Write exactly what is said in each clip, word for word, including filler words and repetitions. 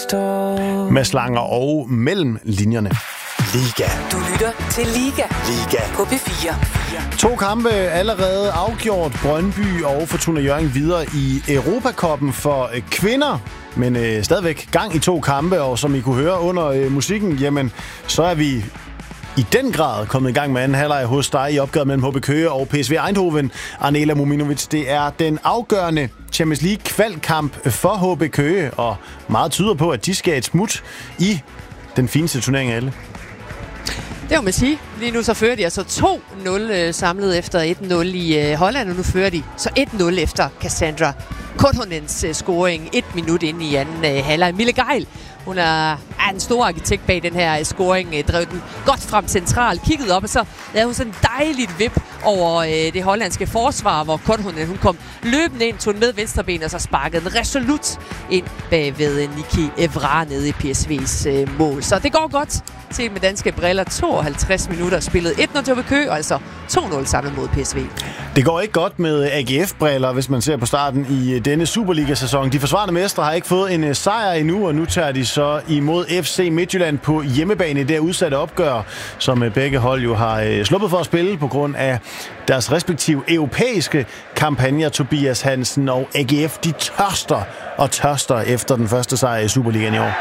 Med slanger og mellem linjerne. Liga. Du lytter til Liga. Liga. På P fire. To kampe allerede afgjort. Brøndby og Fortuna Hjørring videre i Europacuppen for kvinder. Men øh, stadigvæk gang i to kampe, og som I kunne høre under øh, musikken, jamen, så er vi i den grad kommet i gang med anden halvleg hos dig i opgøret mellem H B Køge og P S V Eindhoven. Arnela Muminovic, det er den afgørende Champions League kvalkamp for H B Køge, og meget tyder på, at de skal et smut i den fineste turnering af alle. Det må man sige. Lige nu så fører de altså to nul samlet efter et nul i Holland, og nu fører de så et nul efter Cassandra Kothonens scoring et minut ind i anden halvleg. Mille Geil, hun er, er en stor arkitekt bag den her scoring, drev den godt frem centralt, kiggede op, og så lavede hun sådan en dejligt vip over øh, det hollandske forsvar, hvor Kothonen, hun kom løbende ind, tog den med venstreben, og så sparkede den resolut ind bag ved Niki Evra nede i P S V's øh, mål. Så det går godt til med danske briller. tooghalvtreds minutter spillet et nul til H B Køge, og altså to nul samlet mod P S V. Det går ikke godt med A G F-briller, hvis man ser på starten i denne Superliga-sæson. De forsvarende mestre har ikke fået en sejr endnu, og nu tager de så imod F C Midtjylland på hjemmebane i det udsatte opgør, som begge hold jo har sluppet for at spille på grund af deres respektive europæiske kampagner. Tobias Hansen og A G F, de tørster og tørster efter den første sejr i Superligaen i år.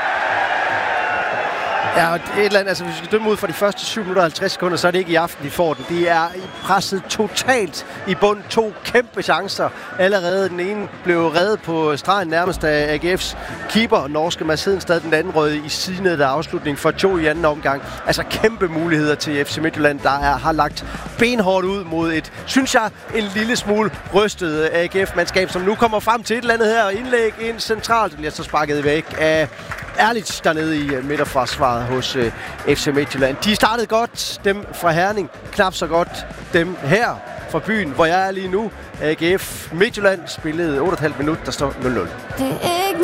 Ja, et eller andet, altså hvis vi skal dømme ud fra de første syv minutter og halvtreds sekunder, så er det ikke i aften, de får den. De er presset totalt i bund. To kæmpe chancer. Allerede den ene blev reddet på stregen nærmest af A G F's keeper, norske Mads Hedenstad, den anden rød i sidenede afslutning for to i anden omgang. Altså kæmpe muligheder til F C Midtjylland, der er, har lagt benhårdt ud mod et, synes jeg, en lille smule rystet A G F-mandskab, som nu kommer frem til et eller andet her indlæg ind centralt. Det bliver så sparket væk af Erlich dernede i midterforsvaret hos uh, F C Midtjylland. De startede godt, dem fra Herning, knap så godt dem her fra byen, hvor jeg er lige nu. A G F Midtjylland spillede otte komma fem minutter, der står nul nul.